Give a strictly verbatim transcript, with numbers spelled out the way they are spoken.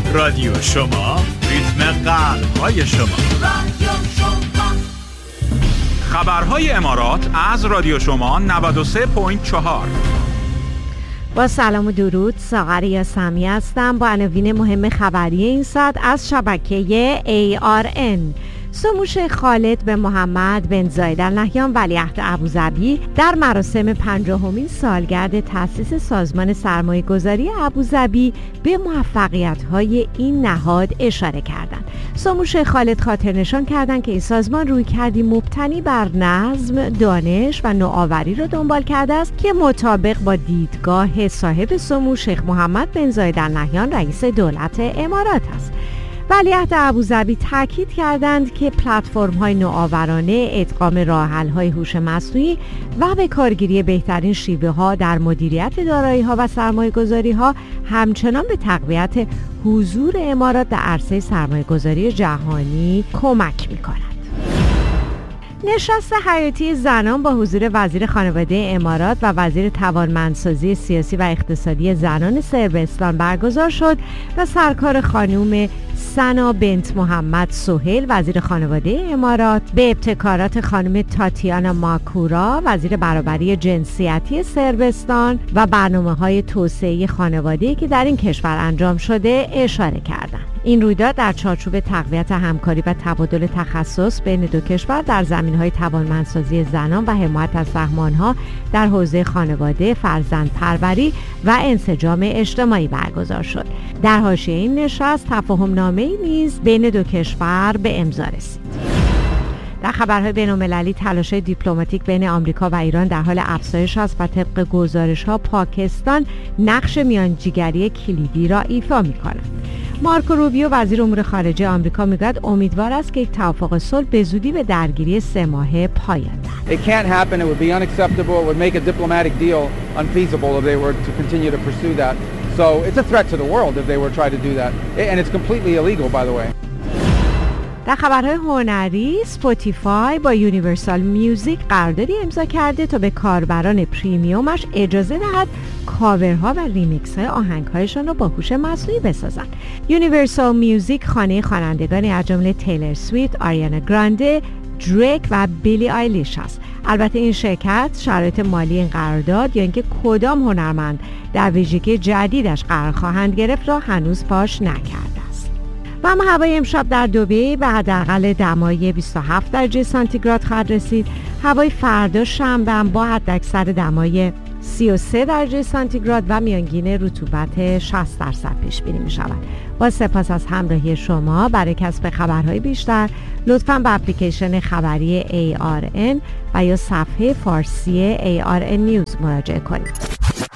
رادیو شما، ریتم قلب‌های شما. رادیو شما. خبرهای امارات از رادیو شما نود و سه ممیز چهار. با سلام و درود، ساغر یاسمی هستم با عناوین مهم خبری این ساعت از شبکه ای آر ان. سموش خالد بن محمد بن زاید ال نهیان ولیعهد ابوظبی در مراسم پنجاهمین سالگرد تأسیس سازمان سرمایه‌گذاری ابوظبی به موفقیت‌های این نهاد اشاره کردند. سموش خالد خاطر نشان کردند که این سازمان رویکردی مبتنی بر نظم، دانش و نوآوری را دنبال کرده است که مطابق با دیدگاه صاحب سمو شیخ محمد بن زاید ال نهیان رئیس دولت امارات است. ولیعهد ابوظبی تاکید کردند که پلتفرم‌های نوآورانه، ادغام راه‌حل‌های هوش مصنوعی و به کارگیری بهترین شیوه‌ها در مدیریت دارایی‌ها و سرمایه‌گذاری‌ها همچنان به تقویت حضور امارات در عرصه سرمایه‌گذاری جهانی کمک می‌کند. نشست حیاتی زنان با حضور وزیر خانواده امارات و وزیر توانمندسازی سیاسی و اقتصادی زنان صربستان برگزار شد و سرکار خانم سنا بنت محمد سهیل وزیر خانواده امارات به ابتکارات خانم تاتیانا ماکورا وزیر برابری جنسیتی صربستان و برنامه‌های توسعه خانواده‌ای که در این کشور انجام شده اشاره کردند. این رویداد در چارچوب تقویت همکاری و تبادل تخصص بین دو کشور در زمینه‌های توانمندسازی زنان و حمایت از سهم‌آنها در حوزه خانواده، فرزندپروری و انسجام اجتماعی برگزار شد. در حاشیه این نشست تفاهم‌نامه‌ای نیز بین دو کشور به امضا رسید. در خبرهای بین‌المللی، تلاش‌های دیپلماتیک بین آمریکا و ایران در حال افزایش است و طبق گزارش‌ها پاکستان نقش میانجیگری کلیدی را ایفا می‌کند. مارکو روبیو وزیر امور خارجه آمریکا میگوید امیدوار است که یک توافق صلح به زودی به درگیری سه ماهه پایان دهد. It can't happen. It would be unacceptable. It would make a diplomatic deal unfeasible if they were to continue to pursue that. So it's a threat to the world if they were to try to do that. And it's completely illegal, by the way. در خبرهای هنری، اسپاتیفای با یونیورسال میوزیک قراردادی امضا کرده تا به کاربران پریمیومش اجازه دهد کاورها و ریمیکس های آهنگهایشان را با هوش مصنوعی بسازند. یونیورسال میوزیک خانه خوانندگانی از جمله تیلر سویفت، آریانا گرانده، دریک و بیلی آیلیش است. البته این شرکت شرایط مالی این قرارداد یا اینکه کدام هنرمند در ویژگی جدیدش قرار خواهند گرفت را هنوز فاش نکرده است. و اما هوای امشب در دبی به حداقل دمای بیست و هفت درجه سانتیگراد خواهد رسید. هوای فردا شنبه با حداکثر دمای سی و سه درجه سانتیگراد و میانگین رطوبت شصت درصد پیش بینی می شود. با سپاس از همراهی شما. برای کسب خبرهای بیشتر لطفاً به اپلیکیشن خبری ای آر ان و یا صفحه فارسی ای آر ان نیوز مراجعه کنید.